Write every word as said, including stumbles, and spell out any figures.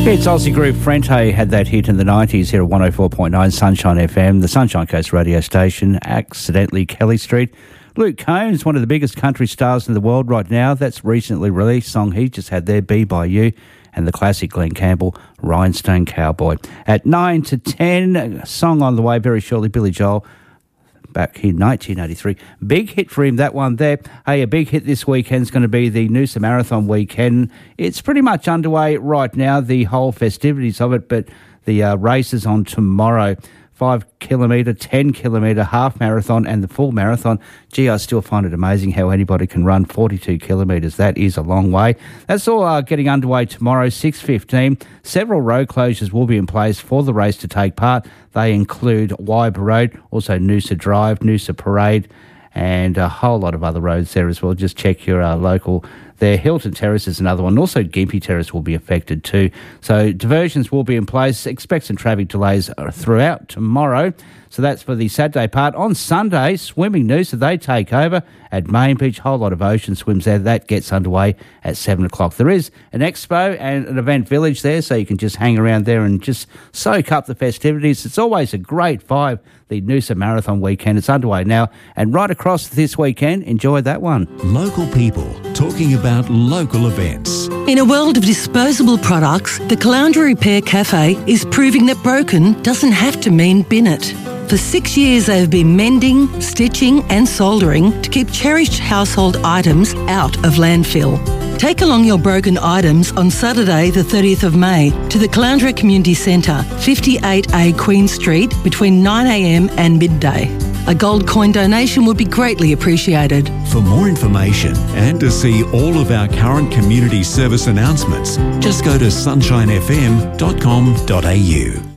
It's Aussie group Frente had that hit in the nineties here at one oh four point nine Sunshine F M, the Sunshine Coast radio station, Accidentally Kelly Street. Luke Combs, one of the biggest country stars in the world right now, that's recently released song he just had there, Be By You, and the classic Glenn Campbell, Rhinestone Cowboy. At nine to ten, a song on the way very shortly, Billy Joel, back in nineteen eighty-three. Big hit for him, that one there. Hey, a big hit this weekend is going to be the Noosa Marathon weekend. It's pretty much underway right now, the whole festivities of it, but the uh, race is on tomorrow. Five kilometre, ten kilometre, half marathon and the full marathon. Gee, I still find it amazing how anybody can run forty-two kilometres. That is a long way. That's all uh, getting underway tomorrow, six fifteen. Several road closures will be in place for the race to take part. They include Wyber Road, also Noosa Drive, Noosa Parade, and a whole lot of other roads there as well. Just check your uh, local there. Hilton Terrace is another one. Also, Gympie Terrace will be affected too. So diversions will be in place. Expect some traffic delays throughout tomorrow. So that's for the Saturday part. On Sunday, Swimming Noosa, they take over at Main Beach. Whole lot of ocean swims there. That gets underway at seven o'clock. There is an expo and an event village there, so you can just hang around there and just soak up the festivities. It's always a great vibe, the Noosa Marathon weekend. It's underway now. And right across this weekend, enjoy that one. Local people talking about local events. In a world of disposable products, the Caloundra Repair Cafe is proving that broken doesn't have to mean bin it. For six years, they have been mending, stitching and soldering to keep cherished household items out of landfill. Take along your broken items on Saturday the thirtieth of May to the Caloundra Community Centre, fifty-eight A Queen Street, between nine a m and midday. A gold coin donation would be greatly appreciated. For more information and to see all of our current community service announcements, just go to sunshine f m dot com dot a u.